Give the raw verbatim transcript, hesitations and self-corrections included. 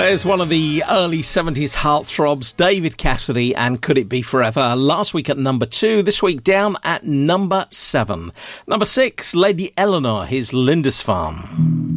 There's one of the early seventies heartthrobs, David Cassidy and Could It Be Forever. Last week at number two, this week down at number seven. Number six, Lady Eleanor, his Lindisfarne.